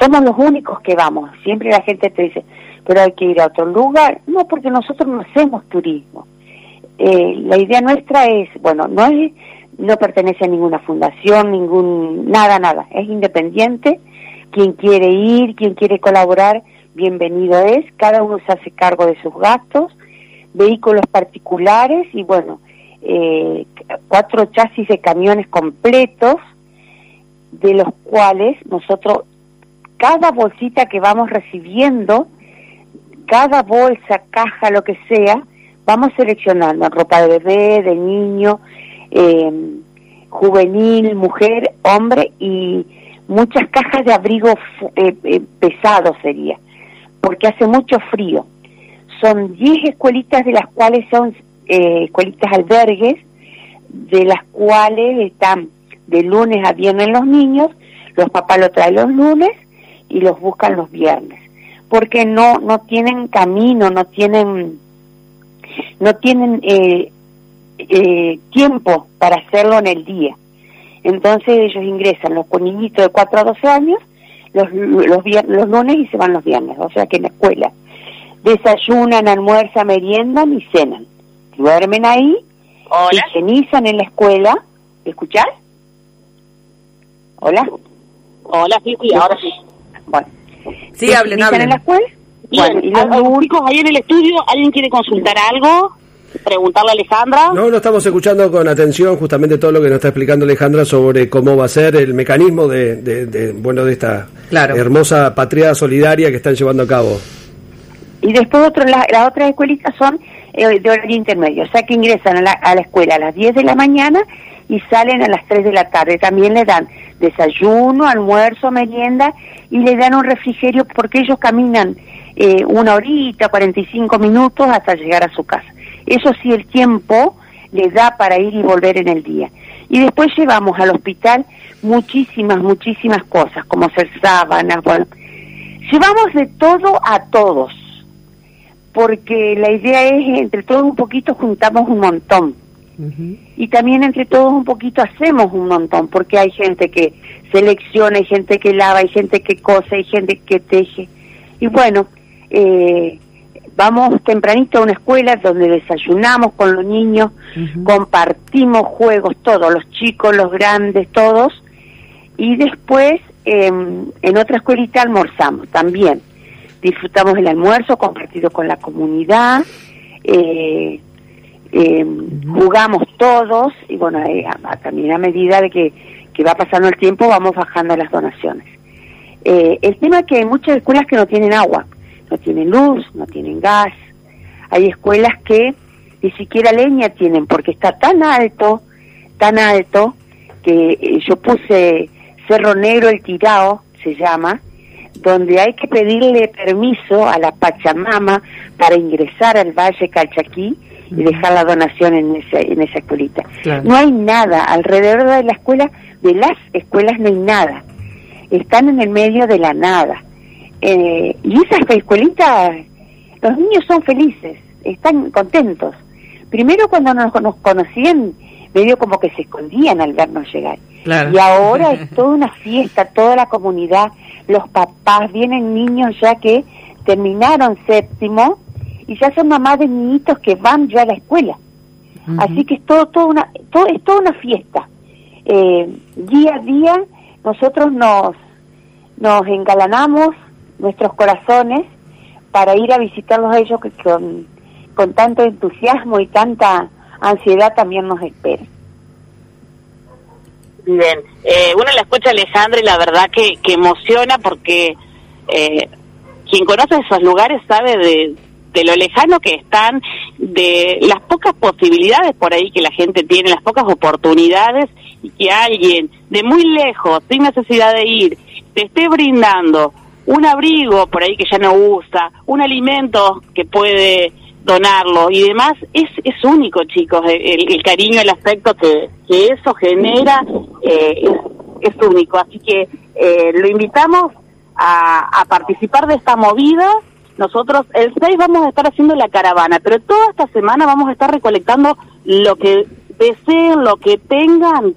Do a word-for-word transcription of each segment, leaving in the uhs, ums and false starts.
somos los únicos que vamos. Siempre la gente te dice, pero hay que ir a otro lugar. No, porque nosotros no hacemos turismo. Eh, la idea nuestra es, bueno, no es, no pertenece a ninguna fundación, ningún, nada, nada. Es independiente. Quien quiere ir, quien quiere colaborar, bienvenido es. Cada uno se hace cargo de sus gastos. Vehículos particulares y bueno, eh, cuatro chasis de camiones completos, de los cuales nosotros, cada bolsita que vamos recibiendo, cada bolsa, caja, lo que sea, vamos seleccionando ropa de bebé, de niño, eh, juvenil, mujer, hombre y muchas cajas de abrigo eh, eh, pesado sería, porque hace mucho frío. Son diez escuelitas, de las cuales son eh, escuelitas albergues, de las cuales están de lunes a viernes los niños, los papás lo traen los lunes y los buscan los viernes, porque no no tienen camino, no tienen no tienen eh, eh, tiempo para hacerlo en el día. Entonces ellos ingresan los con niñitos de cuatro a doce años los los, vier- los lunes y se van los viernes, o sea que en la escuela desayunan, almuerzan, meriendan y cenan. Duermen ahí, se higienizan en la escuela. ¿Escuchás? ¿Hola? Hola, sí, sí, ahora sí. Bueno. Sí, ¿Se hablen, higienizan hablen. en la escuela? Bueno, Bueno, y ¿hay- los hay chicos ahí en el estudio? ¿Alguien quiere consultar algo? ¿Preguntarle a Alejandra? No, no estamos escuchando con atención justamente todo lo que nos está explicando Alejandra sobre cómo va a ser el mecanismo de, de, de bueno, de esta Claro. hermosa patria solidaria que están llevando a cabo. Y después otro, la, las otras escuelitas son eh, de horario intermedio, o sea que ingresan a la, a la escuela a las diez de la mañana y salen a las tres de la tarde. También le dan desayuno, almuerzo, merienda y le dan un refrigerio porque ellos caminan eh, una horita, cuarenta y cinco minutos hasta llegar a su casa. Eso sí, el tiempo les da para ir y volver en el día. Y después llevamos al hospital muchísimas, muchísimas cosas, como hacer sábanas, bueno. Llevamos de todo a todos, porque la idea es, entre todos un poquito juntamos un montón. Uh-huh. Y también entre todos un poquito hacemos un montón, porque hay gente que selecciona, hay gente que lava, hay gente que cose, hay gente que teje. Y bueno, eh, vamos tempranito a una escuela donde desayunamos con los niños, uh-huh. compartimos juegos, todos, los chicos, los grandes, todos. Y después eh, en otra escuelita almorzamos también. Disfrutamos el almuerzo compartido con la comunidad, eh, eh, uh-huh. jugamos todos y bueno, eh, a, a, también a medida de que, que va pasando el tiempo vamos bajando las donaciones. Eh, el tema es que hay muchas escuelas que no tienen agua, no tienen luz, no tienen gas. Hay escuelas que ni siquiera leña tienen porque está tan alto, tan alto, que eh, yo puse Cerro Negro El Tirao, se llama, donde hay que pedirle permiso a la Pachamama para ingresar al Valle Calchaquí y dejar la donación en esa, en esa escuelita. Claro. No hay nada, alrededor de la escuela, de las escuelas no hay nada. Están en el medio de la nada. Eh, y esas escuelitas, los niños son felices, están contentos. Primero cuando nos, nos conocían, medio como que se escondían al vernos llegar. Claro. Y ahora es toda una fiesta, toda la comunidad, los papás, vienen niños ya que terminaron séptimo y ya son mamás de niñitos que van ya a la escuela. Uh-huh. Así que es todo, todo una, todo, es toda una fiesta. Eh, día a día nosotros nos, nos engalanamos nuestros corazones para ir a visitarlos a ellos que con, con tanto entusiasmo y tanta ansiedad también nos esperan. Bien, eh, uno la escucha a Alejandra y la verdad que, que emociona porque eh, quien conoce esos lugares sabe de, de lo lejano que están, de las pocas posibilidades por ahí que la gente tiene, las pocas oportunidades, y que alguien de muy lejos, sin necesidad de ir, te esté brindando un abrigo por ahí que ya no usa, un alimento que puede donarlo y demás, es es único, chicos, el, el cariño, el afecto que, que eso genera eh, es, es único, así que eh, lo invitamos a, a participar de esta movida. Nosotros el seis vamos a estar haciendo la caravana, pero toda esta semana vamos a estar recolectando lo que deseen, lo que tengan,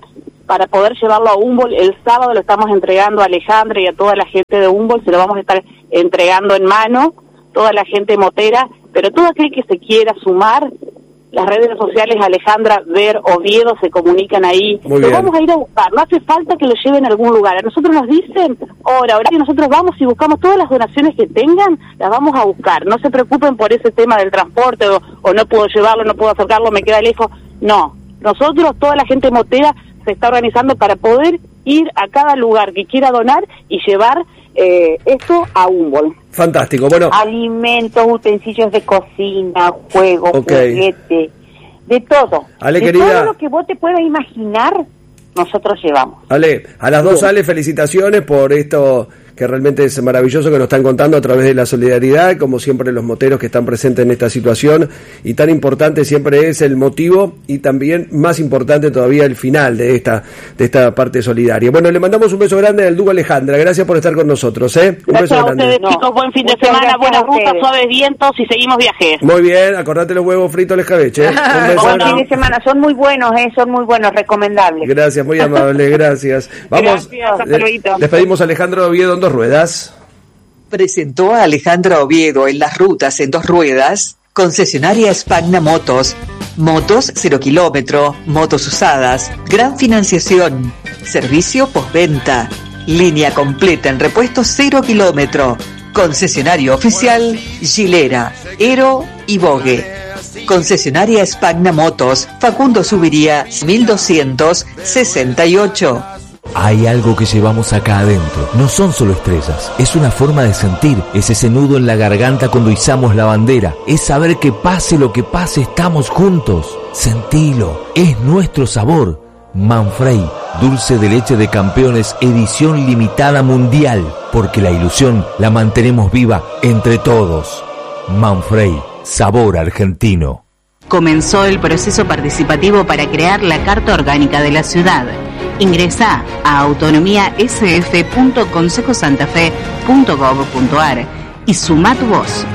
para poder llevarlo a Humboldt. El sábado lo estamos entregando a Alejandra y a toda la gente de Humboldt, se lo vamos a estar entregando en mano, toda la gente motera, pero todo aquel que se quiera sumar, las redes sociales Alejandra Ver Oviedo se comunican ahí. Muy lo bien. vamos a ir a buscar, no hace falta que lo lleven a algún lugar. A nosotros nos dicen, ahora, ahora que nosotros vamos y buscamos todas las donaciones que tengan, las vamos a buscar. No se preocupen por ese tema del transporte, o, o no puedo llevarlo, no puedo acercarlo, me queda lejos. No, nosotros, toda la gente motera, se está organizando para poder ir a cada lugar que quiera donar y llevar eh, esto a Humboldt. Fantástico, bueno. Alimentos, utensilios de cocina, juegos, Okay. juguetes, de todo. Ale, de querida. todo lo que vos te puedas imaginar, nosotros llevamos. Ale, a las dos Ale, felicitaciones por esto que realmente es maravilloso que nos están contando a través de la solidaridad, como siempre los moteros que están presentes en esta situación, y tan importante siempre es el motivo y también más importante todavía el final de esta de esta parte solidaria. Bueno, le mandamos un beso grande al Dugo Alejandra, gracias por estar con nosotros, ¿eh? Un Gracias beso a grande. ustedes, No, chicos, buen fin de muchas semana, gracias buenas a rutas, ustedes. suaves vientos y seguimos viajes. Muy bien, acordate los huevos fritos al escabeche, ¿eh? Un beso Buen grande. fin de semana, son muy buenos, eh, son muy buenos, recomendables. Gracias, muy amable, gracias. Vamos, Gracias, hasta le- luego. despedimos a Alejandro Oviedo en dos ruedas. Presentó a Alejandra Oviedo en las rutas en dos ruedas, concesionaria Spagna Motos, motos cero kilómetro, motos usadas, gran financiación, servicio postventa, línea completa en repuestos cero kilómetro, concesionario oficial Gilera, Ero y Vogue. Concesionaria Spagna Motos, Facundo Subiría, mil doscientos sesenta y ocho. Hay algo que llevamos acá adentro. No son solo estrellas. Es una forma de sentir. Es ese nudo en la garganta cuando izamos la bandera. Es saber que pase lo que pase, estamos juntos. Sentilo. Es nuestro sabor. Manfrey, dulce de leche de campeones, edición limitada mundial. Porque la ilusión la mantenemos viva entre todos. Manfrey, sabor argentino. Comenzó el proceso participativo para crear la Carta Orgánica de la Ciudad. Ingresá a autonomía s f punto consejo santa fe punto gov punto a r y sumá tu voz.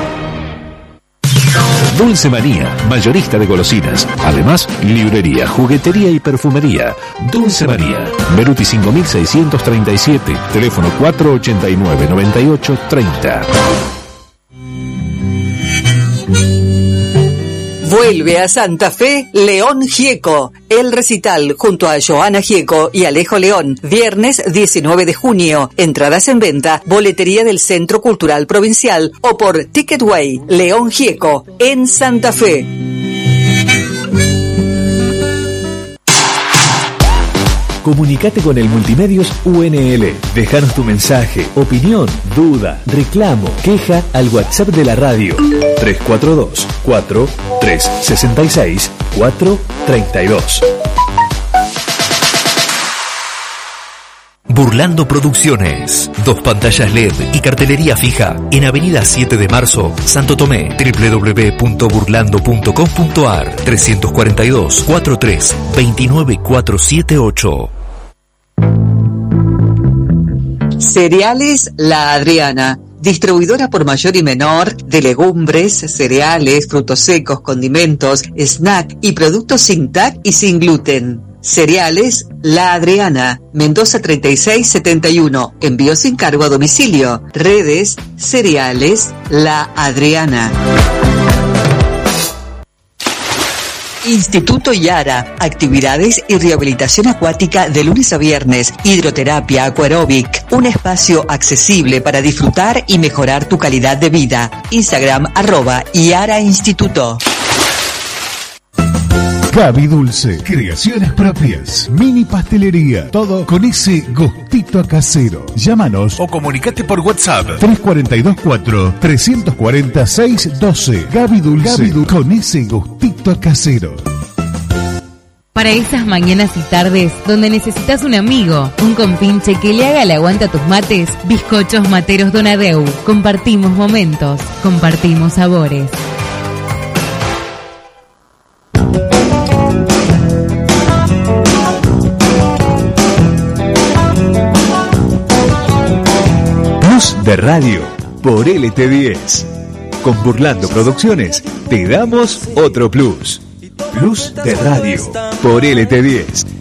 Dulce Manía, mayorista de golosinas. Además, librería, juguetería y perfumería. Dulce Manía, Beruti cinco mil seiscientos treinta y siete, teléfono cuatro ochenta y nueve, noventa y ocho, treinta. Vuelve a Santa Fe León Gieco, el recital junto a Joana Gieco y Alejo León, viernes diecinueve de junio, entradas en venta, boletería del Centro Cultural Provincial o por Ticketway. León Gieco en Santa Fe. Comunicate con el Multimedios U N L. Déjanos tu mensaje, opinión, duda, reclamo, queja al WhatsApp de la radio tres cuatro dos, cuatro tres seis seis, cuatro tres dos. Burlando Producciones. Dos pantallas L E D y cartelería fija en Avenida siete de Marzo, Santo Tomé. doble u doble u doble u punto burlando punto com punto a r tres cuatro dos, cuatro tres dos nueve cuatro siete ocho. Cereales La Adriana, distribuidora por mayor y menor de legumbres, cereales, frutos secos, condimentos, snack y productos sin T A C y sin gluten. Cereales La Adriana, Mendoza treinta y seis setenta y uno, envío sin cargo a domicilio. Redes Cereales La Adriana. Instituto Yara, actividades y rehabilitación acuática de lunes a viernes, hidroterapia, aquarobic, un espacio accesible para disfrutar y mejorar tu calidad de vida. Instagram arroba Yara Instituto. Gaby Dulce, creaciones propias, mini pastelería, todo con ese gustito a casero. Llámanos O comunicate por WhatsApp. tres cuatro dos cuatro, tres cuatro cero, seis uno dos. Gaby Dulce, Gaby Dulce, con ese gustito a casero. Para esas mañanas y tardes donde necesitas un amigo, un compinche que le haga el aguante a tus mates, Bizcochos Materos Donadeu. Compartimos momentos, compartimos sabores. Plus de radio por L T diez. Con Burlando Producciones te damos otro plus. Plus de radio por L T diez.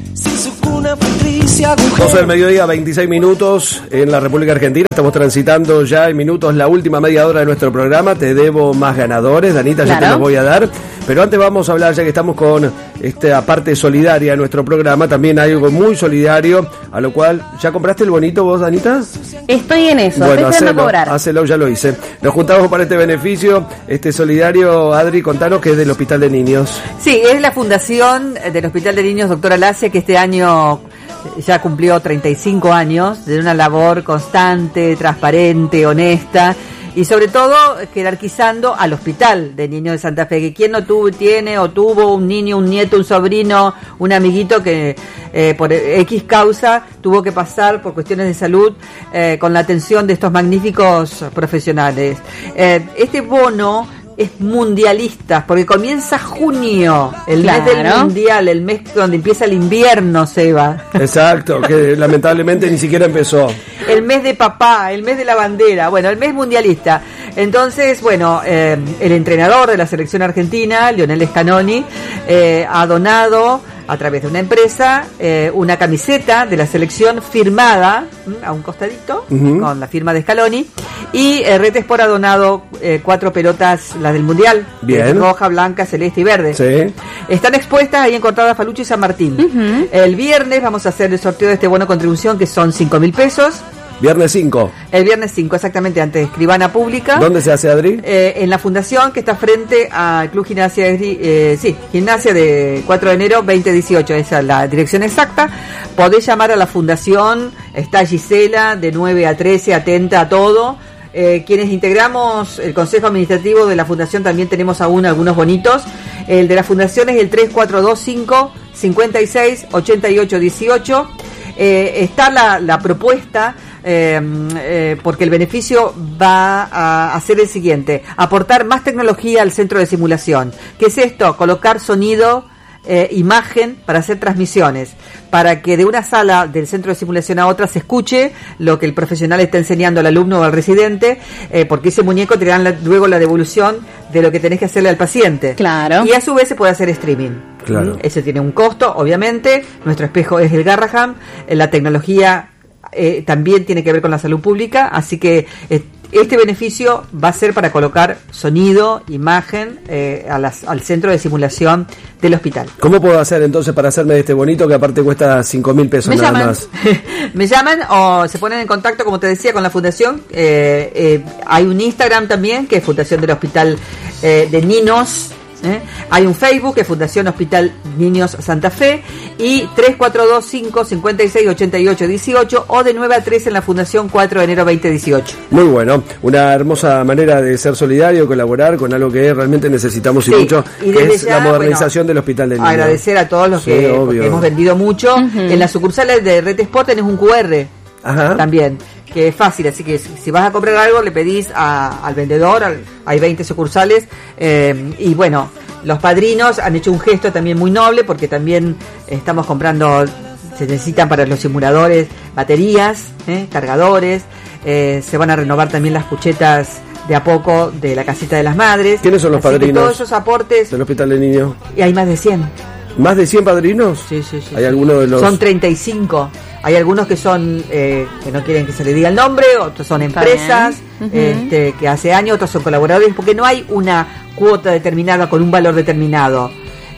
doce del mediodía, veintiséis minutos en la República Argentina. Estamos transitando ya en minutos la última media hora de nuestro programa. Te debo más ganadores, Danita, ya Claro. te los voy a dar. Pero antes vamos a hablar, ya que estamos con esta parte solidaria de nuestro programa, también hay algo muy solidario, a lo cual, ¿ya compraste el bonito vos, Danita? Estoy en eso, Bueno, estoy esperando hacelo, cobrar. hacelo, ya lo hice. Nos juntamos para este beneficio, este solidario. Adri, contanos que es del Hospital de Niños. Sí, es la fundación del Hospital de Niños Doctora Lacia, que este año ya cumplió treinta y cinco años de una labor constante, transparente, honesta y sobre todo jerarquizando al Hospital de Niños de Santa Fe, que quien no tuvo, tiene o tuvo un niño, un nieto, un sobrino, un amiguito que eh, por X causa tuvo que pasar por cuestiones de salud eh, con la atención de estos magníficos profesionales. Eh, este bono es mundialista, porque comienza junio, el Claro. mes del mundial, el mes donde empieza el invierno, Seba. Exacto, que lamentablemente ni siquiera empezó. El mes de papá, el mes de la bandera, bueno, el mes mundialista. Entonces, bueno, eh, el entrenador de la selección argentina, Lionel Scaloni, eh, ha donado a través de una empresa eh, una camiseta de la selección firmada ¿m? a un costadito, Ujú. con la firma de Scaloni, y eh, Red Sport ha donado eh, cuatro pelotas, las del mundial, Bien. eh, roja, blanca, celeste y verde. Sí. Están expuestas ahí en Cortada Falucho y San Martín. Ujú. El viernes vamos a hacer el sorteo de este bono contribución, que son cinco mil pesos. Viernes cinco. El viernes cinco, exactamente, ante Escribana Pública. ¿Dónde se hace, Adri? Eh, en la fundación que está frente al Club Gimnasia, eh, sí, Gimnasia de cuatro de enero veinte dieciocho, esa es la dirección exacta. Podés llamar a la fundación, está Gisela de nueve a trece, atenta a todo. Eh, quienes integramos el Consejo Administrativo de la Fundación también tenemos aún algunos bonitos. El de la Fundación es el tres cuatro dos cinco, cinco seis, ocho ocho uno ocho. Eh, está la, la propuesta, eh, eh, porque el beneficio va a, a ser el siguiente: aportar más tecnología al centro de simulación. ¿Qué es esto? Colocar sonido, eh, imagen para hacer transmisiones, para que de una sala del centro de simulación a otra se escuche lo que el profesional está enseñando al alumno o al residente, eh, porque ese muñeco te dan la- luego la devolución de lo que tenés que hacerle al paciente. Claro. Y a su vez se puede hacer streaming. Claro. ¿Mm? Ese tiene un costo, obviamente. Nuestro espejo es el Garraham. Eh, La tecnología eh, también tiene que ver con la salud pública, así que eh, este beneficio va a ser para colocar sonido, imagen eh, a las, al centro de simulación del hospital. ¿Cómo puedo hacer entonces para hacerme de este bonito que aparte cuesta cinco mil pesos Me nada llaman. más? Me llaman o se ponen en contacto, como te decía, con la fundación. Eh, eh, hay un Instagram también, que es Fundación del Hospital eh, de Niños. ¿eh? Hay un Facebook, que es Fundación Hospital Niños Santa Fe, y tres cuatro dos cinco, cinco seis, ocho ocho uno ocho, o de nueve a tres en la Fundación cuatro de enero veinte dieciocho. Muy bueno, una hermosa manera de ser solidario, colaborar con algo que realmente necesitamos y Sí, mucho, y que desde es ya, la modernización bueno, del Hospital de Niños. Agradecer a todos los Sí, que, obvio. porque hemos vendido mucho. En las sucursales de Red Sport tenés un Q R. Ajá. También, que es fácil, así que si, si vas a comprar algo le pedís a- al vendedor, al- hay veinte sucursales, eh, y bueno, los padrinos han hecho un gesto también muy noble, porque también estamos comprando, se necesitan para los simuladores baterías, ¿eh? cargadores, eh, se van a renovar también las cuchetas de a poco de la casita de las madres. ¿Quiénes son los Así que padrinos todos esos aportes, del Hospital de Niños? y hay más de cien. ¿Más de cien padrinos? Sí, sí, sí. ¿Hay alguno de los...? Son treinta y cinco. Hay algunos que son eh, que no quieren que se le diga el nombre, otros son Está empresas bien. Ujú. este, que hace años, otros son colaboradores, porque no hay una cuota determinada con un valor determinado.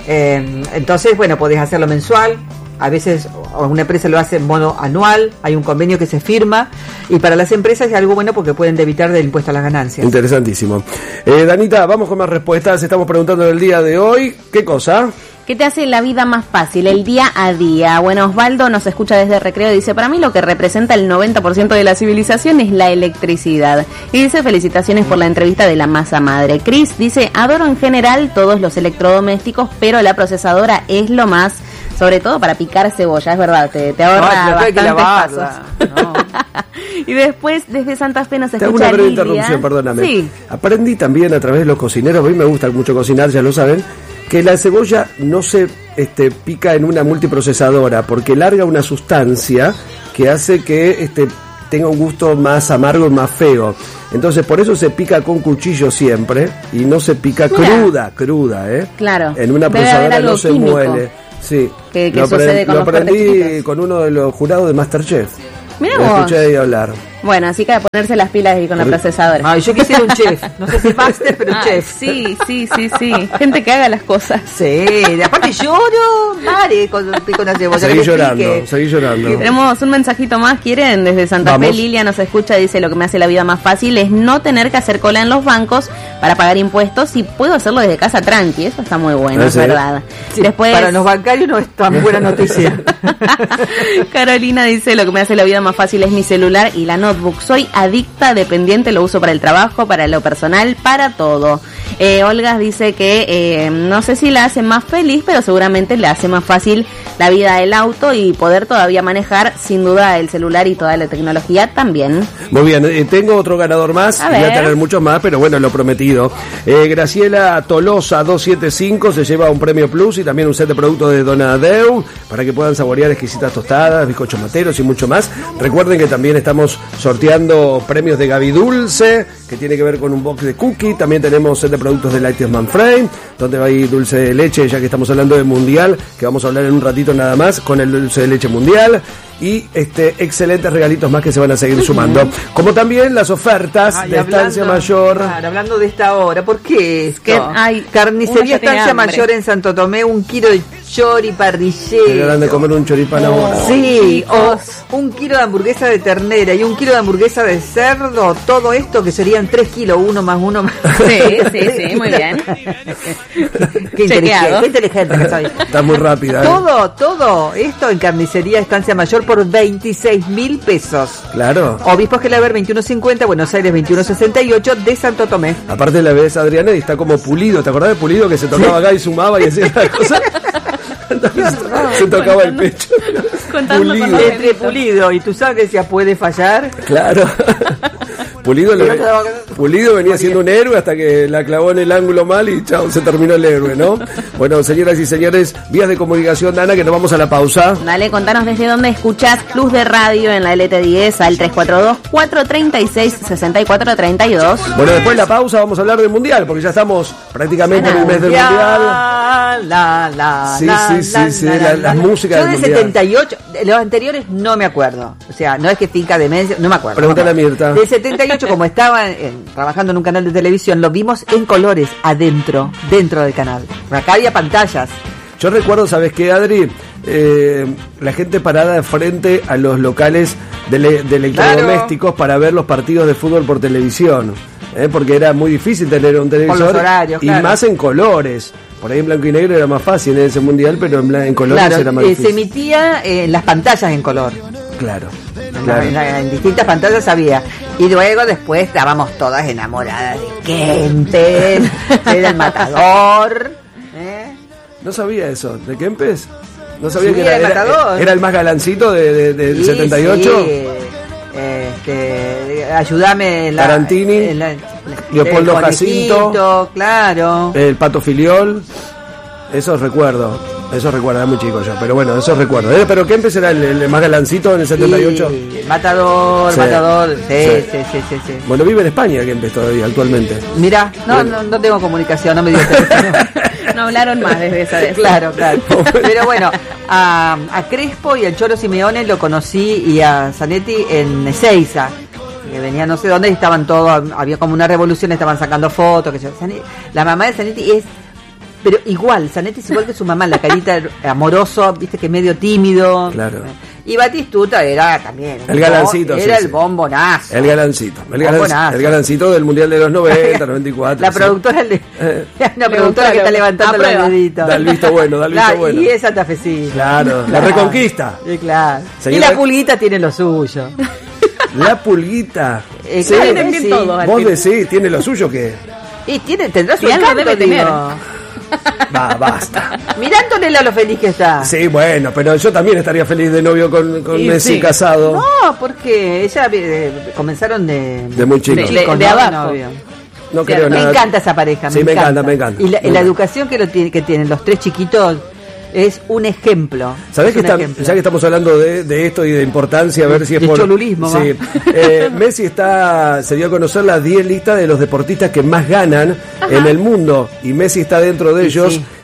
Eh, entonces, bueno, podés hacerlo mensual. A veces una empresa lo hace en modo anual, hay un convenio que se firma, y para las empresas es algo bueno porque pueden debitar del impuesto a las ganancias. Interesantísimo. Eh, Danita, vamos con más respuestas. Estamos preguntando el día de hoy. ¿Qué cosa? ¿Qué te hace la vida más fácil, el día a día? Bueno, Osvaldo nos escucha desde Recreo y dice: para mí lo que representa el noventa por ciento de la civilización es la electricidad. Y dice: felicitaciones por la entrevista de la masa madre. Cris dice: adoro en general todos los electrodomésticos, pero la procesadora es lo más, sobre todo para picar cebolla, es verdad, te, te ahorra No, hay que bastantes lavarla. pasos. Y después, desde Santa Fe nos Te hago escucha una breve Lilia. interrupción, perdóname. Sí. Aprendí también a través de los cocineros, a mí me gusta mucho cocinar, ya lo saben, que la cebolla no se este, pica en una multiprocesadora porque larga una sustancia que hace que este, tenga un gusto más amargo y más feo. Entonces por eso se pica con cuchillo siempre y no se pica Mira. cruda, cruda, ¿eh? Claro. En una Debe haber procesadora algo no se químico. muele. Sí. ¿Qué, qué lo sucede aprend- con lo los cortes aprendí chiquitos? con uno de los jurados de MasterChef. Mirá Lo vos. escuché ahí hablar. Bueno, así que a ponerse las pilas ahí con la procesadora. Ay, yo quisiera un chef. No sé si máster, pero un Ah, chef. Sí, sí, sí, sí. Gente que haga las cosas. Sí, de aparte lloro, mare, con, con la cebolla. Seguí que me llorando, explique. seguí llorando. Tenemos un mensajito más, ¿quieren? Desde Santa Vamos. Fe, Lilia nos escucha, dice: lo que me hace la vida más fácil es no tener que hacer cola en los bancos para pagar impuestos y puedo hacerlo desde casa tranqui. Eso está muy bueno, Ah, es sí. verdad. Sí, Después, para los bancarios no es tan buena noticia. Carolina dice: lo que me hace la vida más fácil es mi celular y la notebook. Soy adicta, dependiente, lo uso para el trabajo, para lo personal, para todo. Eh, Olga dice que eh, no sé si la hace más feliz, pero seguramente le hace más fácil la vida del auto y poder todavía manejar, sin duda, el celular y toda la tecnología también. Muy bien, eh, tengo otro ganador más, A voy a ver. tener muchos más, pero bueno, lo prometido. Eh, Graciela Tolosa doscientos setenta y cinco se lleva un premio plus y también un set de productos de Donadeu para que puedan saborear exquisitas tostadas, bizcochos materos y mucho más. Recuerden que también estamos sorteando premios de Gaby Dulce, que tiene que ver con un box de cookie. También tenemos set de productos de Lácteos Manfrey, donde va a ir dulce de leche, ya que estamos hablando de mundial, que vamos a hablar en un ratito nada más, con el dulce de leche mundial. Y este excelentes regalitos más que se van a seguir sumando. Como también las ofertas Ay, de hablando- Estancia Mayor. Claro, hablando de esta hora, ¿por qué esto? Que hay- uno Carnicería ya tiene Estancia hambre. Mayor en Santo Tomé, un kilo de chori Que parrillero. ganan de comer un choripán ahora. Sí, o un kilo de hamburguesa de ternera y un kilo de hamburguesa de cerdo, todo esto que serían tres kilos, uno más uno más. Sí, sí, sí, muy bien. Qué inteligente, Chequeado. qué inteligente que soy. Está muy rápida. ¿eh? Todo, todo esto en Carnicería Estancia Mayor por veintiséis mil pesos. Claro. Obispo Gelaber veintiuno cincuenta, Buenos Aires veintiuno sesenta y ocho de Santo Tomé. Aparte la ves Adriana y está como Pulido. ¿Te acordás de Pulido que se tocaba acá y sumaba y hacía la cosa? Se tocaba el pecho. Contando con los Entre Pulido y tú sabes que decía puede fallar. Claro. Pulido, le- Pulido venía siendo un héroe hasta que la clavó en el ángulo mal y chao, se terminó el héroe, ¿no? Bueno, señoras y señores, vías de comunicación, Ana, que nos vamos a la pausa. Dale, contanos desde dónde escuchás Plus de Radio en la L T diez al tres cuatro dos, cuatro tres seis, seis cuatro tres dos. Bueno, después de la pausa vamos a hablar del Mundial, porque ya estamos prácticamente en el mes del Mundial. La, la, Sí, la, sí, sí, la, sí, la, la- la, las la. músicas Yo del de Mundial. setenta y ocho, de los anteriores no me acuerdo. O sea, no es que finca demencia, no me acuerdo. Pregúntale no me a acuerdo. Mirta. Del setenta y ocho, como estaba en- trabajando en un canal de televisión, lo vimos en colores, adentro, dentro del canal. Acá había pantallas. Yo recuerdo, ¿sabes qué, Adri? Eh, la gente parada de frente a los locales de, le- de electrodomésticos para ver los partidos de fútbol por televisión. ¿eh? Porque era muy difícil tener un televisor. los horarios, y claro. más en colores. Por ahí en blanco y negro era más fácil en ese mundial, pero en, blan- en colores Claro, era más eh, se difícil. emitía eh, en las pantallas en color. Claro. En, claro. la- en la- en distintas pantallas había. Y luego después estábamos todas enamoradas de Kempes, era el matador. ¿eh? No sabía eso. ¿De Kempes? No sabía Sí, que era, el era, matador. era el más galancito de, de- del Sí, setenta y ocho. sí. Este, ayúdame. La, Tarantini, la- Leopoldo el Jacinto. conejito, claro. El Pato Filiol. Eso recuerdo. Eso recuerdo, era muy chico yo. Pero bueno, eso recuerdo. Eh, Pero Kempes era el, el más galancito en el setenta y ocho. Sí, matador, Sí. matador. Sí, Sí. sí, sí, sí, sí. Bueno, vive en España Kempes todavía, actualmente. Mira, no, Bueno. no, no tengo comunicación, no me dio teléfono. No hablaron más desde esa vez. Claro, claro. Pero bueno, a, a Crespo y al Cholo Simeone lo conocí y a Zanetti en Ezeiza. Que venía no sé dónde y estaban todos, había como una revolución, estaban sacando fotos. Que yo, Zanetti- la mamá de Zanetti es, pero igual, Zanetti es igual que su mamá, la carita amoroso, viste que medio tímido. Claro. Y Batistuta era también. El galancito, Era sí, el sí. bombonazo. El galancito. El, galan- Bombonazo. el galancito del Mundial de los noventa, noventa y cuatro. La sí. productora, le, Eh. una productora que está levantando los Aprueba. deditos. Da el visto bueno, da el visto Claro, bueno. Y esa tafecita. Claro, la Reconquista. Sí, claro. Señora- Y la pulguita tiene lo suyo. La pulguita. Eh, Sí, claro, Tienen bien sí. todo, al vos final. decís, tiene lo suyo que. Y tiene, tendrá su Y algo encanto, debe digo. tener. Va, basta. Mirá Antonella lo feliz que está. Sí, bueno, pero yo también estaría feliz de novio con, con Y Messi sí. casado. No, porque ella eh, comenzaron de, De muy chico. De- chicos, de ¿no? abajo. Novio. No creo Me nada. encanta esa pareja. Sí, me encanta, me encanta. Y la, y Muy la bien. educación que, lo tiene, que tienen los tres chiquitos es un ejemplo. ¿Sabés Es que un está- ejemplo. ya que estamos hablando de, de esto y de importancia, a ver si es De por. cholulismo, Sí. Eh, Messi está. Se dio a conocer las diez listas de los deportistas que más ganan en el mundo. Y Messi está dentro de Y ellos. sí.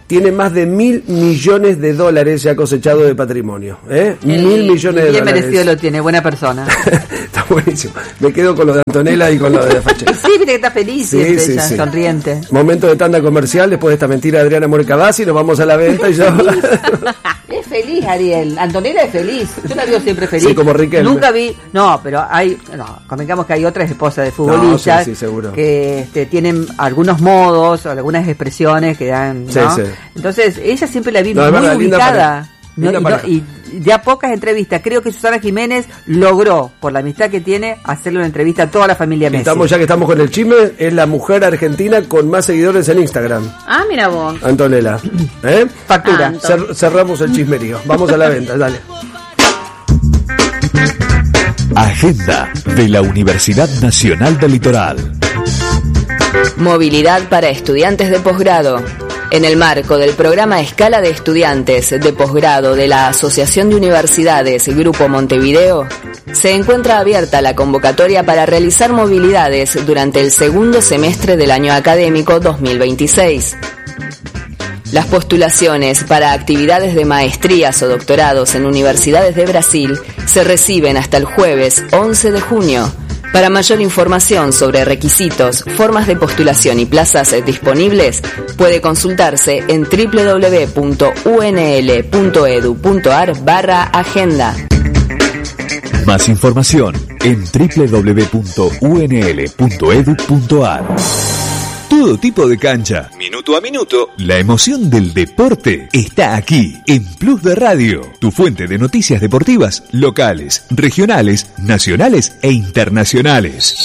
tiene más de mil millones de dólares ya cosechado de patrimonio. ¿eh? El, mil millones de bien dólares. Bien merecido lo tiene, buena persona. Está buenísimo. Me quedo con lo de Antonella y con lo de la facha. Sí, viste que está feliz, sí, siempre sí, ella, sí. sonriente. Momento de tanda comercial, después de esta mentira de Adriana Morecabasi, nos vamos a la venta y ya... Es feliz, Ariel. Antonella es feliz. Yo la veo siempre feliz. Sí, como Riquelme. Nunca vi... No, pero hay... No, convengamos que hay otras esposas de futbolistas no, sí, sí, seguro. que este, tienen algunos modos o algunas expresiones que dan... ¿no? Sí, sí. Entonces, ella siempre la vi no, muy verdad, ubicada. Linda No, y, no, y de a pocas entrevistas, creo que Susana Jiménez logró, por la amistad que tiene, hacerle una entrevista a toda la familia Messi. Estamos, ya que estamos con el chisme, es la mujer argentina con más seguidores en Instagram. Ah, mira vos. Antonella. ¿Eh? Factura. Ah, Cer- cerramos el chismerío. Vamos a la venta, dale. Agenda de la Universidad Nacional del Litoral. Movilidad para estudiantes de posgrado. En el marco del programa Escala de Estudiantes de Posgrado de la Asociación de Universidades Grupo Montevideo, se encuentra abierta la convocatoria para realizar movilidades durante el segundo semestre del año académico dos mil veintiséis. Las postulaciones para actividades de maestrías o doctorados en universidades de Brasil se reciben hasta el jueves once de junio. Para mayor información sobre requisitos, formas de postulación y plazas disponibles, puede consultarse en doble u doble u doble u punto u n l punto e d u punto a r barra agenda. Más información en doble u doble u doble u punto u n l punto e d u punto a r. Todo tipo de cancha, minuto a minuto. La emoción del deporte está aquí, en Plus de Radio, tu fuente de noticias deportivas locales, regionales, nacionales e internacionales.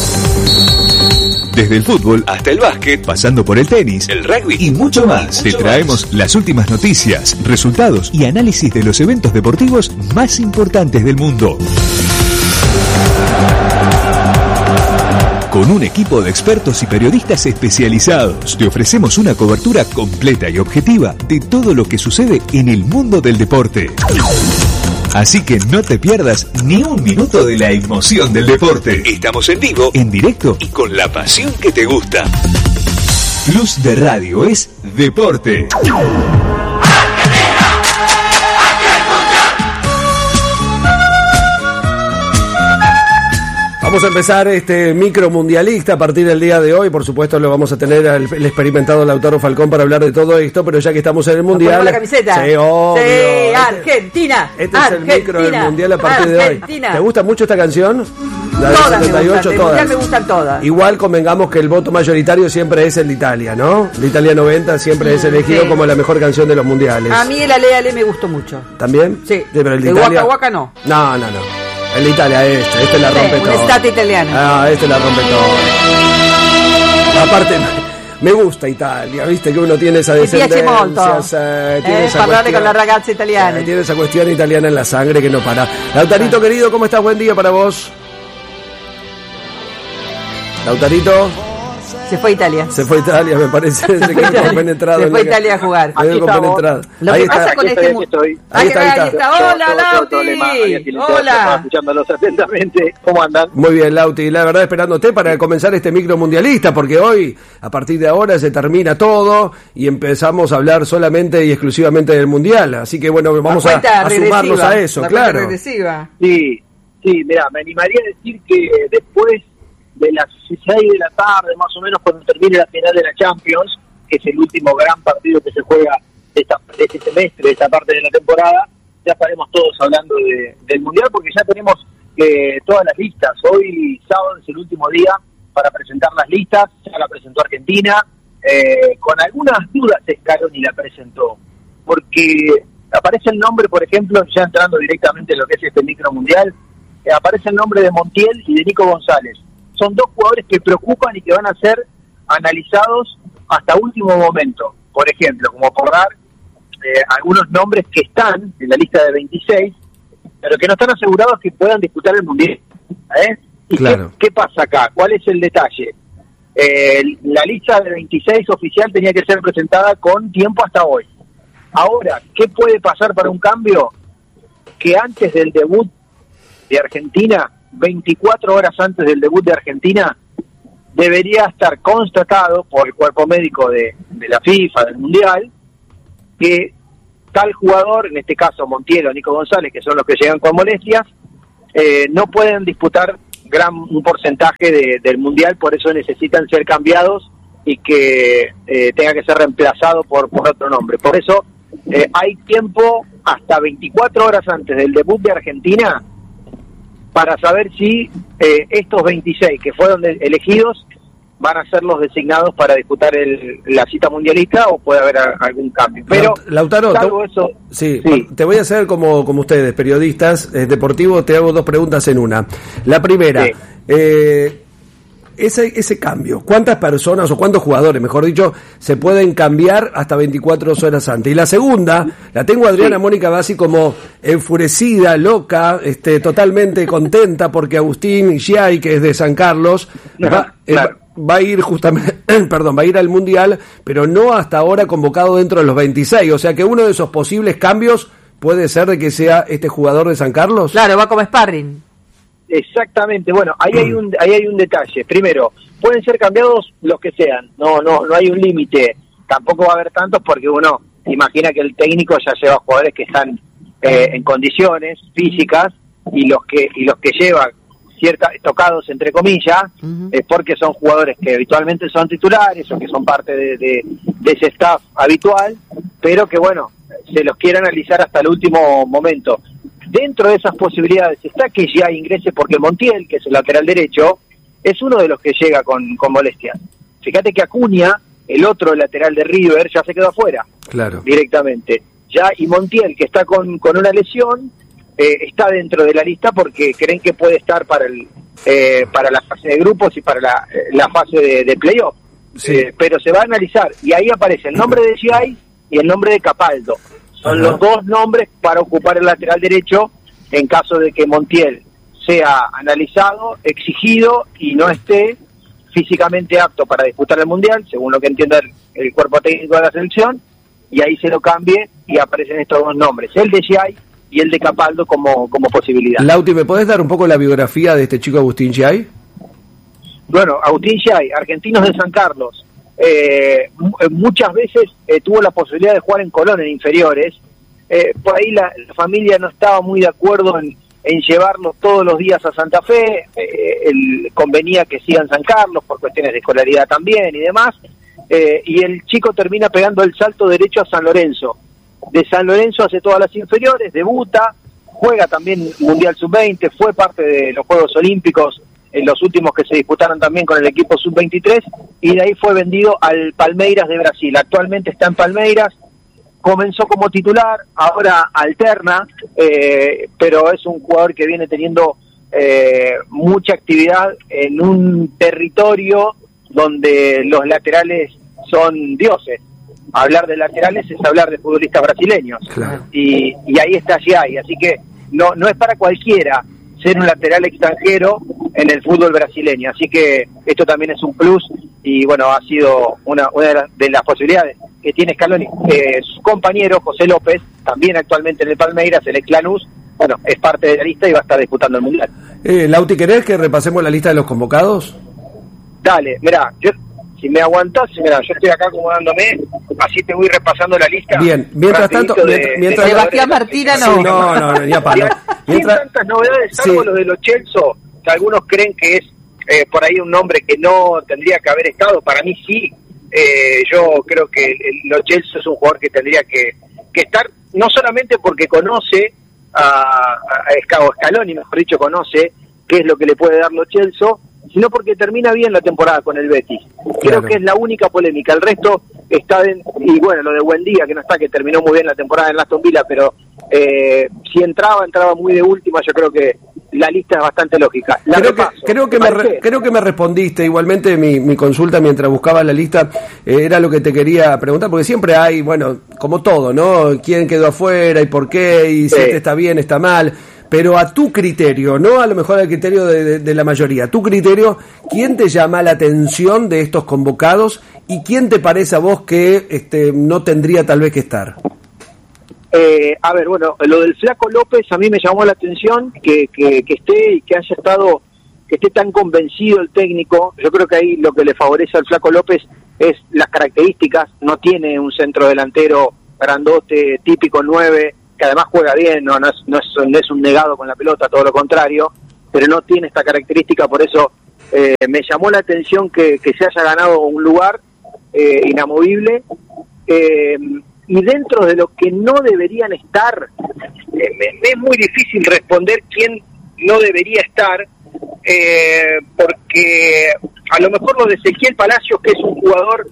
Desde el fútbol hasta el básquet, pasando por el tenis, el rugby y mucho más, te traemos las últimas noticias, resultados y análisis de los eventos deportivos más importantes del mundo. Con un equipo de expertos y periodistas especializados, te ofrecemos una cobertura completa y objetiva de todo lo que sucede en el mundo del deporte. Así que no te pierdas ni un minuto de la emoción del deporte. Estamos en vivo, en directo y con la pasión que te gusta. Plus de Radio es deporte. Vamos a empezar este micro mundialista a partir del día de hoy. Por supuesto, lo vamos a tener al el experimentado Lautaro Falcón para hablar de todo esto, pero ya que estamos en el mundial. la camiseta. Sí, obvio. Sí, Este- Argentina. Este es el micro del mundial a partir de hoy. Argentina. ¿Te gusta mucho esta canción? La de Todas me setenta y ocho, gustan, del todas. mundial me gustan todas. Igual convengamos que el voto mayoritario siempre es el de Italia, ¿no? El de Italia noventa siempre es elegido sí. como la mejor canción de los mundiales. A mí el Ale Ale me gustó mucho. ¿También? Sí. pero el de El Italia. Waka Waka no. No, no, no. El de Italia, este, este la Sí, rompe un todo. estate italiano. Ah, este la rompe todo. Aparte, me gusta Italia, viste que uno tiene esa Mi piace descendencia, molto. eh, tiene Eh, esa parlare cuestión- con la ragazza italiana. eh, tiene esa cuestión italiana en la sangre que no para. Lautarito querido, ¿cómo estás? Buen día para vos. Lautarito. Se fue a Italia. Se fue a Italia, me parece. Se quedó compenetrado. Se en fue a la- Italia a jugar. Se quedó compenetrado. Lo Ahí que está. pasa con este mundo. Ahí está, ahí está. Hola, Lauti. Hola. Escuchándolos atentamente. ¿Cómo andan? Muy bien, Lauti, la verdad esperándote para comenzar este micro mundialista, porque hoy, a partir de ahora, se termina todo y empezamos a hablar solamente y exclusivamente del mundial. Así que bueno, vamos La a, cuenta a regresiva, sumarnos a eso, la cuenta claro. regresiva. Sí, sí, mira, me animaría a decir que después de las seis de la tarde, más o menos, cuando termine la final de la Champions, que es el último gran partido que se juega de, esta, de este semestre, de esta parte de la temporada, ya estaremos todos hablando de, del Mundial, porque ya tenemos eh, todas las listas. Hoy, sábado, es el último día para presentar las listas, ya la presentó Argentina, eh, con algunas dudas Scaloni la presentó, porque aparece el nombre, por ejemplo, ya entrando directamente en lo que es este micro mundial, eh, aparece el nombre de Montiel y de Nico González. Son dos jugadores que preocupan y que van a ser analizados hasta último momento. Por ejemplo, como por dar eh, algunos nombres que están en la lista de veintiséis, pero que no están asegurados que puedan disputar el Mundial. ¿eh? ¿Y Claro. qué, qué pasa acá? ¿Cuál es el detalle? Eh, la lista de veintiséis oficial tenía que ser presentada con tiempo hasta hoy. Ahora, ¿qué puede pasar para un cambio? Que antes del debut de Argentina, veinticuatro horas antes del debut de Argentina, debería estar constatado por el cuerpo médico de, de la FIFA, del Mundial, que tal jugador, en este caso Montiel o Nico González, que son los que llegan con molestias, eh, no pueden disputar gran un porcentaje de, del Mundial, por eso necesitan ser cambiados y que eh, tenga que ser reemplazado por, por otro nombre. Por eso eh, hay tiempo hasta veinticuatro horas antes del debut de Argentina para saber si eh, estos veintiséis que fueron de, elegidos van a ser los designados para disputar el, la cita mundialista o puede haber a, algún cambio. Pero Lautaro, salvo te, eso, sí, sí. te voy a hacer como, como ustedes, periodistas eh, deportivos, te hago dos preguntas en una. La primera, sí. eh, ese, ese cambio, ¿cuántas personas o cuántos jugadores, mejor dicho, se pueden cambiar hasta veinticuatro horas antes? Y la segunda, la tengo a Adriana sí. Mónica Bassi como enfurecida, loca, este, totalmente contenta porque Agustín Giai, que es de San Carlos, no, va, claro. eh, va a ir justamente, perdón, va a ir al Mundial, pero no hasta ahora convocado dentro de los veintiséis, o sea que uno de esos posibles cambios puede ser de que sea este jugador de San Carlos. Claro, va como sparring. Exactamente, bueno, ahí hay un ahí hay un detalle. Primero, pueden ser cambiados los que sean, no no no hay un límite, tampoco va a haber tantos porque uno imagina que el técnico ya lleva jugadores que están eh, en condiciones físicas y los que y los que lleva cierta tocados entre comillas uh-huh. es porque son jugadores que habitualmente son titulares o que son parte de, de, de ese staff habitual, pero que bueno, se los quiere analizar hasta el último momento. Dentro de esas posibilidades está que ya ingrese porque Montiel, que es el lateral derecho, es uno de los que llega con, con molestias. Fíjate que Acuña, el otro lateral de River, ya se quedó afuera. Claro. Directamente. Ya, y Montiel, que está con, con una lesión, eh, está dentro de la lista porque creen que puede estar para el eh, para la fase de grupos y para la, la fase de, de playoff. Sí. Eh, pero se va a analizar, y ahí aparece el nombre de Giai y el nombre de Capaldo. Son Ajá. los dos nombres para ocupar el lateral derecho en caso de que Montiel sea analizado, exigido y no esté físicamente apto para disputar el Mundial, según lo que entienda el, el cuerpo técnico de la selección, y ahí se lo cambie y aparecen estos dos nombres, el de Giai y el de Capaldo como, como posibilidad. Lauti, ¿me podés dar un poco la biografía de este chico Agustín Giai? Bueno, Agustín Giai, argentinos de San Carlos. Eh, muchas veces eh, tuvo la posibilidad de jugar en Colón en inferiores, eh, por ahí la, la familia no estaba muy de acuerdo en, en llevarlo todos los días a Santa Fe, eh, él convenía que siga en San Carlos por cuestiones de escolaridad también y demás, eh, y el chico termina pegando el salto derecho a San Lorenzo. De San Lorenzo hace todas las inferiores, debuta, juega también Mundial sub veinte, fue parte de los Juegos Olímpicos en los últimos que se disputaron también con el equipo sub veintitrés, y de ahí fue vendido al Palmeiras de Brasil. Actualmente está en Palmeiras, comenzó como titular, ahora alterna, eh, pero es un jugador que viene teniendo eh, mucha actividad en un territorio donde los laterales son dioses. Hablar de laterales es hablar de futbolistas brasileños, claro. y, y ahí está Giai, así que no, no es para cualquiera ser un lateral extranjero en el fútbol brasileño, así que esto también es un plus y bueno, ha sido una, una de, las, de las posibilidades que tiene Scaloni. Eh, su compañero José López, también actualmente en el Palmeiras, el ex Lanús, bueno, es parte de la lista y va a estar disputando el Mundial. Eh, Lauti, ¿querés que repasemos la lista de los convocados? Dale, mirá, yo, si me aguantás, mirá, yo estoy acá acomodándome, así te voy repasando la lista. Bien, mientras tanto, de, mientras, mientras de Sebastián Martina no. Sí, no, no, no, ya para. Sin tantas novedades, salvo sí. lo de Lo Celso, que algunos creen que es eh, por ahí un nombre que no tendría que haber estado. Para mí sí, eh, yo creo que el, el Lo Celso es un jugador que tendría que, que estar, no solamente porque conoce a, a Scaloni, mejor dicho, conoce qué es lo que le puede dar Lo Celso, sino porque termina bien la temporada con el Betis. Creo claro. que es la única polémica. El resto está en, y bueno, lo de Buendía, que no está, que terminó muy bien la temporada en Aston Villa, pero eh, si entraba, entraba muy de última. Yo creo que la lista es bastante lógica. La creo, que, creo, que me re, creo que me respondiste. Igualmente mi, mi consulta mientras buscaba la lista eh, era lo que te quería preguntar, porque siempre hay, bueno, como todo, ¿no? ¿Quién quedó afuera y por qué? Y si sí. este está bien, está mal. Pero a tu criterio, no a lo mejor al criterio de, de, de la mayoría, a tu criterio, ¿quién te llama la atención de estos convocados y quién te parece a vos que este, no tendría tal vez que estar? Eh, a ver, bueno, lo del Flaco López a mí me llamó la atención que, que, que esté y que haya estado, que esté tan convencido el técnico. Yo creo que ahí lo que le favorece al Flaco López es las características. No tiene un centro delantero grandote, típico nueve, que además juega bien, no, no, es, no, es, no es un negado con la pelota, todo lo contrario, pero no tiene esta característica, por eso eh, me llamó la atención que, que se haya ganado un lugar eh, inamovible, eh, y dentro de lo que no deberían estar, eh, me, me es muy difícil responder quién no debería estar, eh, porque a lo mejor lo de Ezequiel Palacios, que es un jugador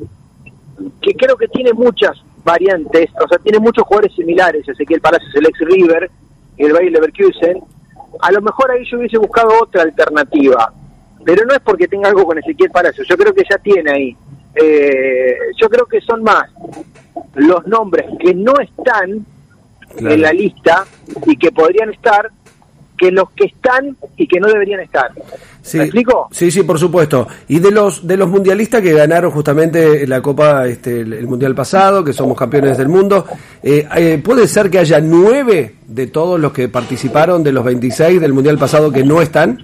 que creo que tiene muchas variantes, o sea, tiene muchos jugadores similares, Ezequiel Palacios, el ex River y el Bayer Leverkusen, a lo mejor ahí yo hubiese buscado otra alternativa, pero no es porque tenga algo con Ezequiel Palacios, yo creo que ya tiene ahí, eh, yo creo que son más los nombres que no están claro. en la lista y que podrían estar, que los que están y que no deberían estar. Sí, ¿Me explico? Sí, sí, por supuesto. Y de los de los mundialistas que ganaron justamente la Copa, este, el, el Mundial pasado, que somos campeones del mundo, eh, eh, ¿puede ser que haya nueve de todos los que participaron de los veintiséis del Mundial pasado que no están?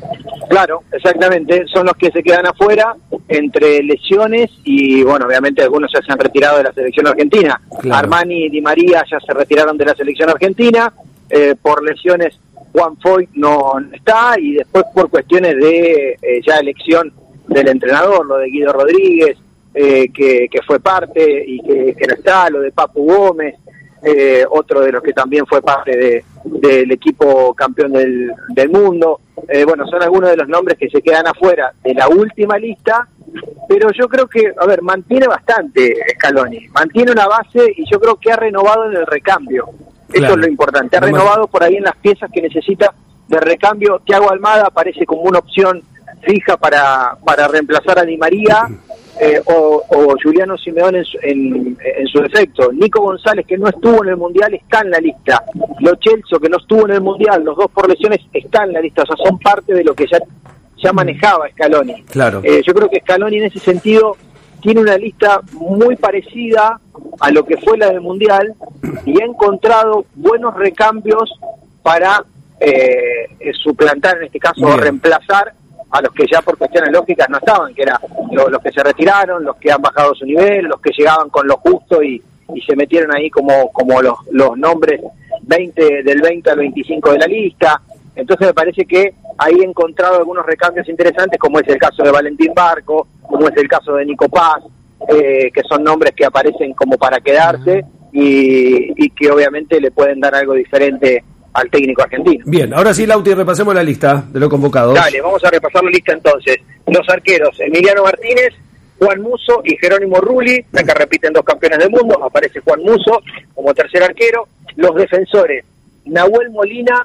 Claro, exactamente. Son los que se quedan afuera entre lesiones y, bueno, obviamente algunos ya se han retirado de la selección argentina. Claro. Armani y Di María ya se retiraron de la selección argentina. Eh, por lesiones Juan Foyt no está, y después por cuestiones de eh, ya elección del entrenador, lo de Guido Rodríguez, eh, que, que fue parte y que, que no está, lo de Papu Gómez, eh, otro de los que también fue parte de, del equipo campeón del, del mundo. Eh, bueno, son algunos de los nombres que se quedan afuera de la última lista, pero yo creo que, a ver, mantiene bastante Scaloni, mantiene una base y yo creo que ha renovado en el recambio. Claro. Eso es lo importante, ha no renovado más. Por ahí en las piezas que necesita de recambio. Thiago Almada aparece como una opción fija para, para reemplazar a Di María, eh, o, o Juliano Simeone en su, en, en su defecto. Nico González, que no estuvo en el Mundial, está en la lista. Lo Celso, que no estuvo en el Mundial, los dos por lesiones, está en la lista. O sea, son parte de lo que ya, ya manejaba Scaloni. Claro. Eh, yo creo que Scaloni en ese sentido tiene una lista muy parecida a lo que fue la del Mundial y ha encontrado buenos recambios para eh, suplantar, en este caso, o reemplazar a los que ya por cuestiones lógicas no estaban, que eran los, los que se retiraron, los que han bajado su nivel, los que llegaban con lo justo y, y se metieron ahí como, como los, los nombres veinte del veinte al veinticinco de la lista. Entonces me parece que ahí he encontrado algunos recambios interesantes, como es el caso de Valentín Barco, como es el caso de Nico Paz, eh, que son nombres que aparecen como para quedarse y, y que obviamente le pueden dar algo diferente al técnico argentino. Bien, ahora sí, Lauti, repasemos la lista de los convocados. Dale, vamos a repasar la lista entonces. Los arqueros, Emiliano Martínez, Juan Musso y Jerónimo Rulli, acá repiten dos campeones del mundo, aparece Juan Musso como tercer arquero. Los defensores, Nahuel Molina,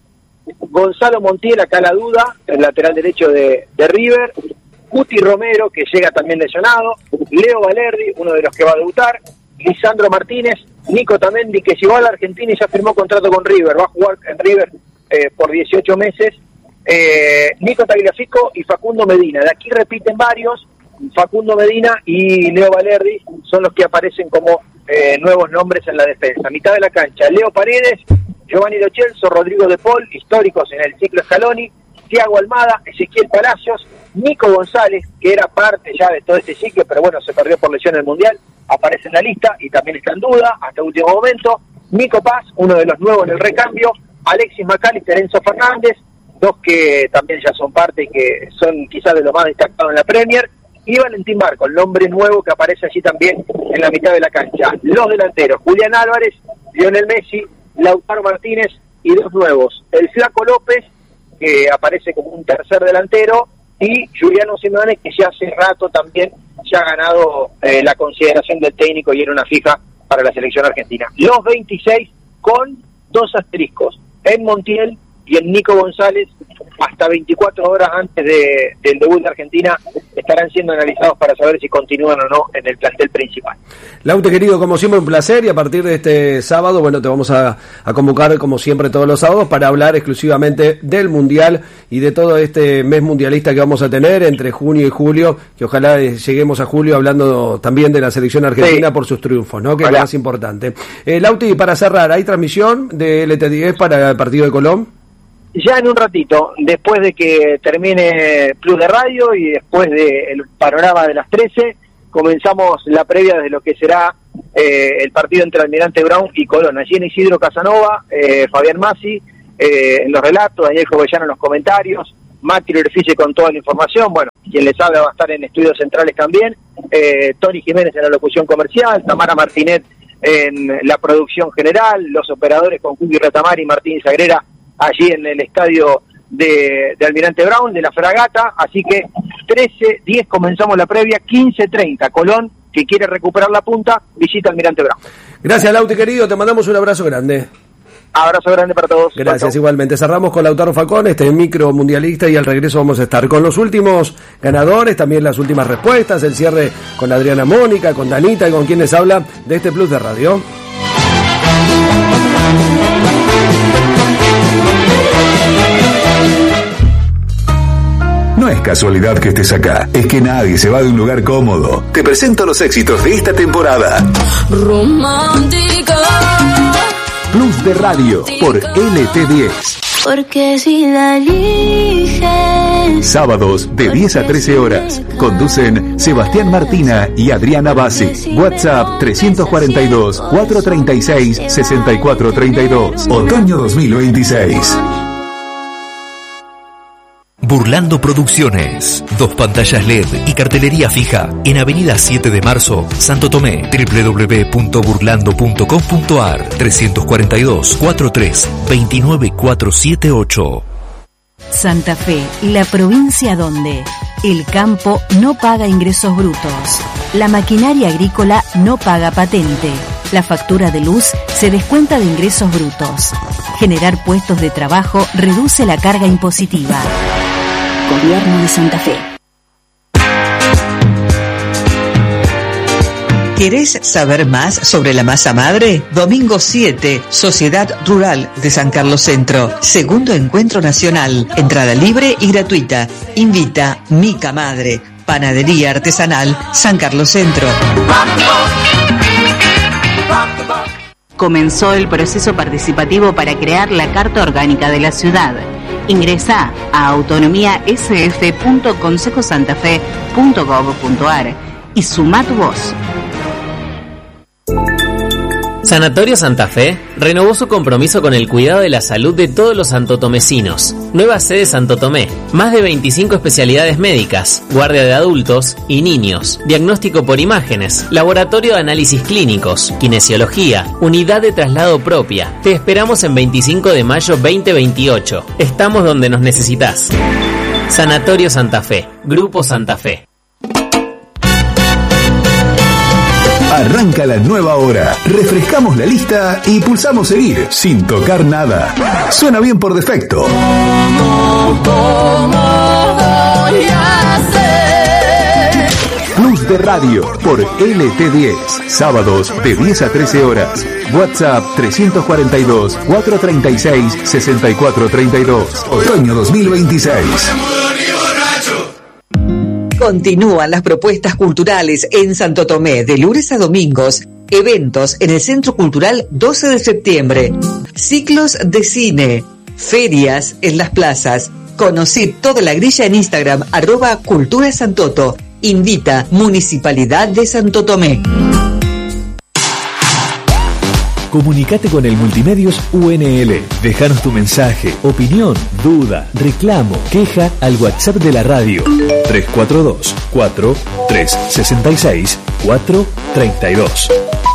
Gonzalo Montiel, acá la duda, el lateral derecho de, de River, Guti Romero, que llega también lesionado, Leo Valerdi, uno de los que va a debutar, Lisandro Martínez, Nico Tamendi, que llegó a la Argentina y ya firmó contrato con River, va a jugar en River eh, por dieciocho meses, eh, Nico Tagliafico y Facundo Medina. De aquí repiten varios, Facundo Medina y Leo Valerdi son los que aparecen como eh, nuevos nombres en la defensa. Mitad de la cancha, Leo Paredes, Giovanni Lo Celso, Rodrigo De Paul, históricos en el ciclo Scaloni, Thiago Almada, Ezequiel Palacios, Nico González, que era parte ya de todo este ciclo, pero bueno, se perdió por lesión en el Mundial, aparece en la lista y también está en duda hasta último momento, Nico Paz, uno de los nuevos en el recambio, Alexis McAllister, Enzo Fernández, dos que también ya son parte y que son quizás de lo más destacado en la Premier, y Valentín Barco, el nombre nuevo que aparece allí también en la mitad de la cancha. Los delanteros, Julián Álvarez, Lionel Messi, Lautaro Martínez y dos nuevos, el Flaco López, que aparece como un tercer delantero, y Juliano Simeone, que ya hace rato también ya ha ganado eh, la consideración del técnico y era una fija para la selección argentina. Los veintiséis con dos asteriscos, en Montiel y en Nico González, hasta veinticuatro horas antes de, del debut de Argentina, estarán siendo analizados para saber si continúan o no en el plantel principal. Laute, querido, como siempre un placer, y a partir de este sábado, bueno, te vamos a, a convocar como siempre todos los sábados para hablar exclusivamente del Mundial y de todo este mes mundialista que vamos a tener entre junio y julio, que ojalá lleguemos a julio hablando también de la selección argentina sí. por sus triunfos, ¿no? Que Hola. Es lo más importante. Eh, Lauti, para cerrar, ¿hay transmisión de L T diez para el partido de Colón? Ya en un ratito, después de que termine Plus de Radio y después del panorama de las trece, comenzamos la previa de lo que será eh, el partido entre Almirante Brown y Colón. Allí en Isidro Casanova, eh, Fabián Masi eh, en los relatos, Daniel Jovellano en los comentarios, Mati Lorfice con toda la información, bueno, quien les habla va a estar en Estudios Centrales también, eh, Tony Jiménez en la locución comercial, Tamara Martinet en la producción general, los operadores con Cookie Retamar y Martín Sagrera allí en el estadio de, de Almirante Brown, de la Fragata, así que trece diez comenzamos la previa, quince treinta, Colón, que quiere recuperar la punta, visita Almirante Brown. Gracias, Lauti, querido, te mandamos un abrazo grande. Abrazo grande para todos. Gracias, igualmente. Cerramos con Lautaro Facón, este micro mundialista, y al regreso vamos a estar con los últimos ganadores, también las últimas respuestas, el cierre con Adriana Mónica, con Danita y con quien les habla de este Plus de Radio. No es casualidad que estés acá, es que nadie se va de un lugar cómodo. Te presento los éxitos de esta temporada. Romántica. Plus de Radio por L T diez. Porque si la eliges. Sábados de diez a trece horas. Conducen Sebastián Martina y Adriana Bassi. WhatsApp trescientos cuarenta y dos, cuatrocientos treinta y seis, sesenta y cuatro treinta y dos. Otoño dos mil veintiséis. Burlando Producciones. Dos pantallas L E D y cartelería fija en Avenida siete de Marzo, Santo Tomé. doble u doble u doble u punto burlando punto com punto a r. trescientos cuarenta y dos, cuarenta y tres, veintinueve cuatrocientos setenta y ocho. Santa Fe, la provincia donde el campo no paga ingresos brutos, la maquinaria agrícola no paga patente, la factura de luz se descuenta de ingresos brutos. Generar puestos de trabajo reduce la carga impositiva. Gobierno de Santa Fe. ¿Querés saber más sobre la masa madre? Domingo siete, Sociedad Rural de San Carlos Centro. Segundo encuentro nacional. Entrada libre y gratuita. Invita Mica Madre. Panadería Artesanal San Carlos Centro. Comenzó el proceso participativo para crear la Carta Orgánica de la Ciudad. Ingresá a autonomía s f punto consejo santa fe punto gob punto a r y sumá tu voz. Sanatorio Santa Fe renovó su compromiso con el cuidado de la salud de todos los santotomecinos. Nueva sede Santo Tomé, más de veinticinco especialidades médicas, guardia de adultos y niños, diagnóstico por imágenes, laboratorio de análisis clínicos, kinesiología, unidad de traslado propia. Te esperamos en veinticinco de mayo veinte veintiocho. Estamos donde nos necesitas. Sanatorio Santa Fe, Grupo Santa Fe. Arranca la nueva hora. Refrescamos la lista y pulsamos seguir sin tocar nada. Suena bien por defecto. Plus de Radio por L T diez. Sábados de diez a trece horas. WhatsApp trescientos cuarenta y dos, cuatrocientos treinta y seis, sesenta y cuatro treinta y dos. Otoño dos mil veintiséis. Continúan las propuestas culturales en Santo Tomé de lunes a domingos. Eventos en el Centro Cultural doce de septiembre. Ciclos de cine. Ferias en las plazas. Conocí toda la grilla en Instagram, arroba Cultura Santoto. Invita Municipalidad de Santo Tomé. Comunicate con el Multimedios U N L. Déjanos tu mensaje, opinión, duda, reclamo, queja al WhatsApp de la radio. tres cuatro dos, cuatro, tres seis seis, cuatro treinta y dos.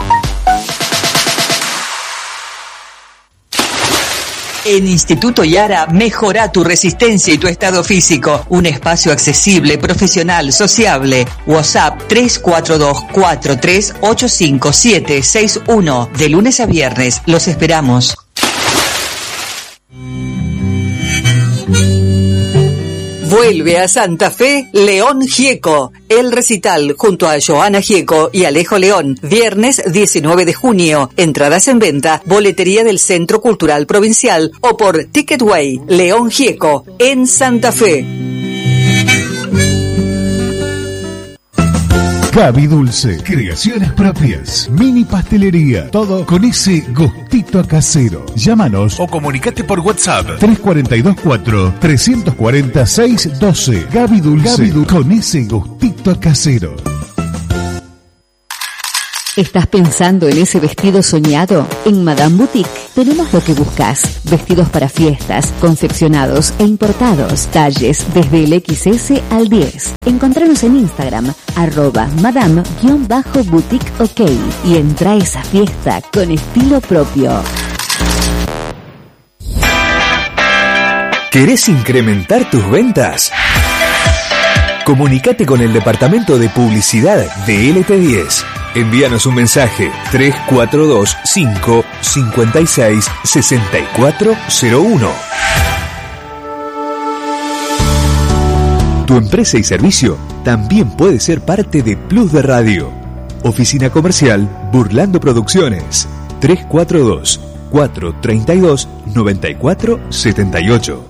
En Instituto Yara, mejora tu resistencia y tu estado físico. Un espacio accesible, profesional, sociable. WhatsApp tres cuatro dos, cuatro tres ocho cinco siete seis uno. De lunes a viernes, los esperamos. Vuelve a Santa Fe, León Gieco. El recital junto a Joana Gieco y Alejo León. Viernes diecinueve de junio. Entradas en venta, boletería del Centro Cultural Provincial o por Ticketway. León Gieco, en Santa Fe. Gaby Dulce, creaciones propias, mini pastelería, todo con ese gustito a casero. Llámanos o comunicate por WhatsApp tres cuatro dos, cuatro, tres cuatro cero, seis uno dos. Gaby Dulce, Gaby Dulce, con ese gustito a casero. ¿Estás pensando en ese vestido soñado? En Madame Boutique tenemos lo que buscas. Vestidos para fiestas, confeccionados e importados. Talles desde el equis ese al diez. Encontranos en Instagram, arroba madame-boutique ok. Y entra a esa fiesta con estilo propio. ¿Querés incrementar tus ventas? Comunicate con el departamento de publicidad de L T diez. Envíanos un mensaje tres cuatro dos cinco cinco seis seis cuatro cero uno. Tu empresa y servicio también puede ser parte de Plus de Radio. Oficina Comercial Burlando Producciones tres cuatro dos cuatro tres dos nueve cuatro siete ocho.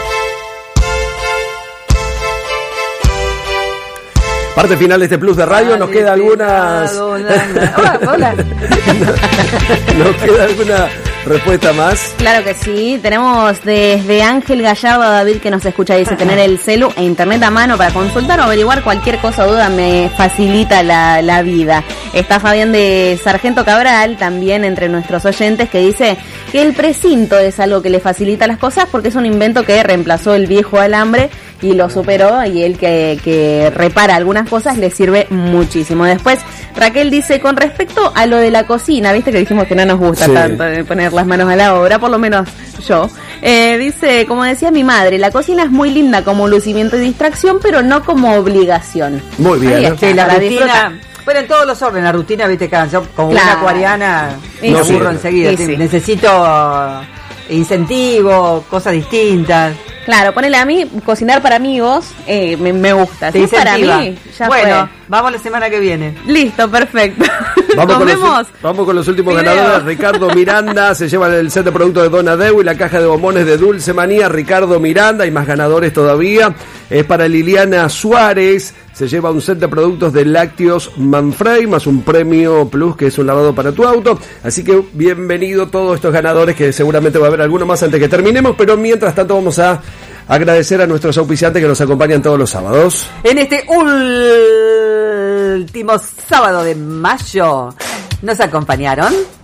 Parte final de este Plus de Radio, Dale, nos queda algunas... Hola, hola. Nos queda alguna respuesta más. Claro que sí, tenemos desde Ángel Gallardo a David que nos escucha, dice tener el celu e internet a mano para consultar o averiguar cualquier cosa o duda me facilita la, la vida. Está Fabián de Sargento Cabral, también entre nuestros oyentes, que dice que el precinto es algo que le facilita las cosas porque es un invento que reemplazó el viejo alambre y lo superó, y él que, que repara algunas cosas le sirve muchísimo. Después Raquel dice, con respecto a lo de la cocina, viste que dijimos que no nos gusta sí. tanto de poner las manos a la obra, por lo menos yo, eh, dice, como decía mi madre, la cocina es muy linda como lucimiento y distracción, pero no como obligación. Muy bien. Ahí está, Sí, la para rutina, disfrutar. bueno, en todos los órdenes, la rutina, viste, cada- yo como Claro. una acuariana Sí, me sí. aburro enseguida. Sí, Sí, sí. Necesito uh, incentivo, cosas distintas. Claro, ponele a mí, cocinar para amigos, eh, me, me gusta. Te Si es para incentiva. mí, ya Bueno, vamos la semana que viene. fue. Listo, perfecto. Vamos Nos con, vemos. los, vamos con los últimos Video. ganadores. Ricardo Miranda se lleva el set de productos de Donadeu y la caja de bombones de Dulce Manía. Ricardo Miranda, y más ganadores todavía. Es para Liliana Suárez. Se lleva un set de productos de Lácteos Manfrey, más un premio plus que es un lavado para tu auto. Así que bienvenido todos estos ganadores, que seguramente va a haber alguno más antes que terminemos. Pero mientras tanto vamos a agradecer a nuestros auspiciantes que nos acompañan todos los sábados. En este último sábado de mayo nos acompañaron